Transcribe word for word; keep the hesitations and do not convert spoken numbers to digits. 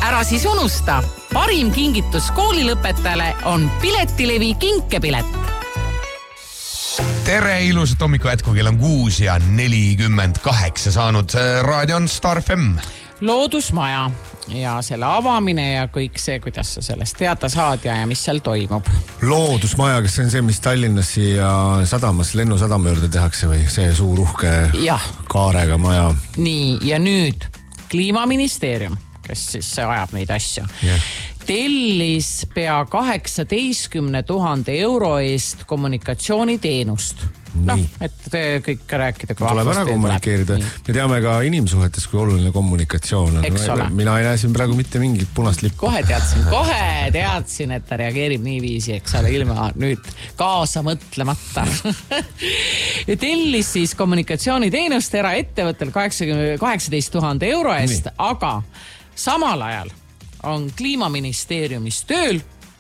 Ära siis unusta, parim kingitus koolilõpetajale on Piletilevi kinkepilet. Tere, ilusat hommiku jätku, kell on kuus ja nelikümmend kaheksa saanud. Raadio on Star F M. Loodusmaja ja selle avamine ja kõik see, kuidas sa sellest teada saad ja, ja mis seal toimub. Loodusmaja, kas see on see, mis Tallinnas ja sadamas, lennusadama juurde tehakse või see suur uhke ja. Kaarega maja? Nii, ja nüüd Kliimaministeerium, kes siis ajab neid asju, yeah. tellis pea kaheksateistkümne tuhande euro eest kommunikatsiooniteenust. Noh, et kõik rääkida. Tuleb ära kommunikeerida. Me teame ka inimsuhetes, kui oluline kommunikatsioon on. Mina ei näe siin praegu mitte mingit punast lippu. Kohe teadsin, kohe teadsin, et ta reageerib nii viisi, eks ole, ilma nüüd kaasa mõtlemata. Tellis siis kommunikatsiooniteenust eraettevõttel kaheksateist tuhande euro eest, nii. Aga samal ajal on Kliimaministeeriumis tööl